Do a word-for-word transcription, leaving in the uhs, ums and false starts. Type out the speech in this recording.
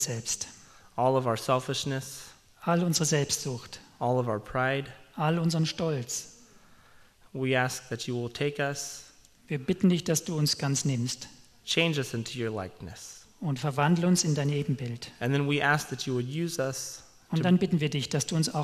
selbst. all of our selfishness, All unsere Selbstsucht, all of our pride. all unseren Stolz. We ask that you will take us, Wir bitten dich, dass du uns ganz nimmst change us into your likeness. und verwandle uns in dein Ebenbild. And then we ask that you would use us Und dann bitten wir dich, dass du uns auch